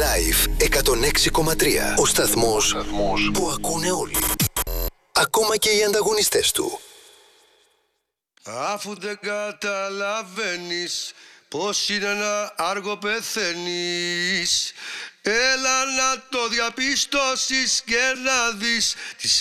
Live 106,3. Ο σταθμός που ακούνε όλοι. Ακόμα και οι ανταγωνιστές του. Αφού δεν καταλαβαίνεις πως είναι να άργο πεθαίνεις, έλα να το διαπιστώσεις και να δεις τις